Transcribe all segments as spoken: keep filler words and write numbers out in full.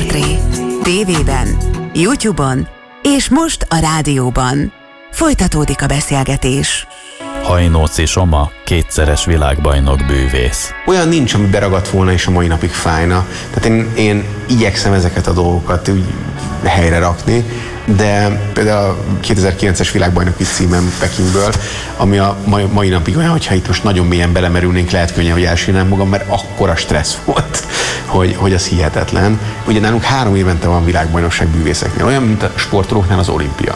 Sztárportré. Tévében, YouTube-on és most a rádióban. Folytatódik a beszélgetés. Hajnóci Soma, kétszeres világbajnok bűvész. Olyan nincs, ami beragadt volna és a mai napig fájna. Tehát én, én igyekszem ezeket a dolgokat úgy helyre rakni, de például a kétezer-kilences világbajnoki címem Pekingből, ami a mai, mai napig olyan, hogyha itt most nagyon mélyen belemerülnénk, lehet könnyen, hogy elsírnám magam, mert akkora stressz volt, hogy, hogy az hihetetlen. Ugye nálunk három évente van világbajnokság bűvészeknél, olyan, mint a sportolóknál az olimpia.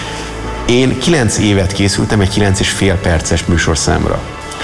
Én kilenc évet készültem egy kilenc és fél perces műsorszámra.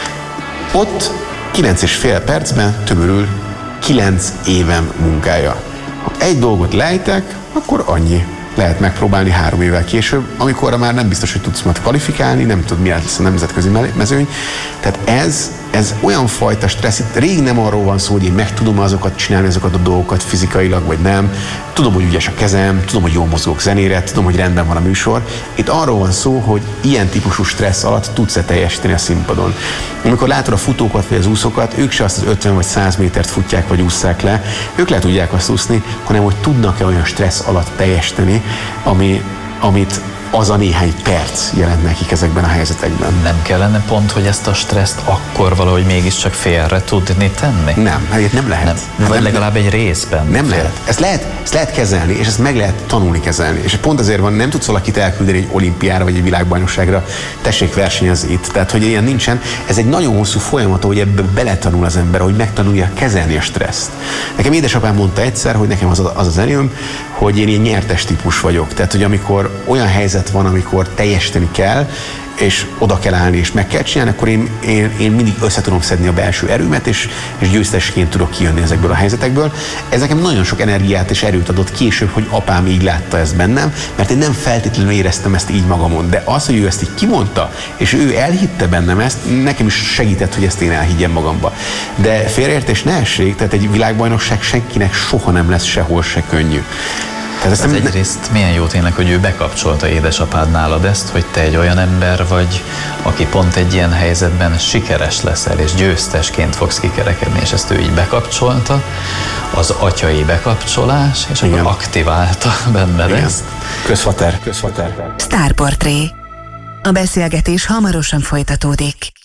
Ott kilenc és fél percben többörül kilenc évem munkája. Ha egy dolgot lejtek, akkor annyi. Lehet megpróbálni három évvel később, amikor már nem biztos, hogy tudsz majd kvalifikálni, nem tudod, mi lesz a nemzetközi mezőny. Tehát ez, ez olyan fajta stressz, itt rég nem arról van szó, hogy én meg tudom azokat csinálni, azokat a dolgokat fizikailag, vagy nem. Tudom, hogy ügyes a kezem, tudom, hogy jól mozgok zenére, tudom, hogy rendben van a műsor. Itt arról van szó, hogy ilyen típusú stressz alatt tudsz-e teljesíteni a színpadon. Amikor látod a futókat vagy az úszókat, ők se azt az ötven vagy száz métert futják vagy ússzák le, ők le tudják azt úszni, hanem hogy tudnak-e olyan stressz alatt teljesíteni, ami, amit az a néhány perc jelent nekik ezekben a helyzetekben. Nem kellene pont, hogy ezt a stresszt akkor valahogy mégiscsak félre tudni tenni? Nem, hát nem lehet. Nem. Vagy nem, legalább egy részben. Nem fél. lehet. Ezt lehet. Ezt lehet kezelni, és ezt meg lehet tanulni kezelni. És pont azért van, nem tudsz valakit elküldeni egy olimpiára, vagy egy világbajnokságra, tessék versenyezni itt. Tehát, hogy ilyen nincsen. Ez egy nagyon hosszú folyamat, hogy ebbe beletanul az ember, hogy megtanulja kezelni a stresszt. Nekem édesapám mondta egyszer, hogy nekem az az, az erőm, hogy én ilyen nyertes típus vagyok. Tehát, hogy amikor olyan helyzet van, amikor teljesíteni kell, és oda kell állni, és meg kell csinálni, akkor én, én, én mindig össze tudom szedni a belső erőmet, és, és győztesként tudok kijönni ezekből a helyzetekből. Ez nekem nagyon sok energiát és erőt adott később, hogy apám így látta ezt bennem, mert én nem feltétlenül éreztem ezt így magamon, de az, hogy ő ezt így kimondta, és ő elhitte bennem ezt, nekem is segített, hogy ezt én elhiggyem magamba. De félreértés ne essék, tehát egy világbajnokság senkinek soha nem lesz sehol se könnyű. Tehát ez egyrészt milyen jó tényleg, hogy ő bekapcsolta édesapád nálad ezt, hogy te egy olyan ember vagy, aki pont egy ilyen helyzetben sikeres leszel, és győztesként fogsz kikerekedni, és ezt ő így bekapcsolta, az atyai bekapcsolás, és igen, akkor aktiválta benned igen. ezt. Közfater, közfater. Sztárportré. A beszélgetés hamarosan folytatódik.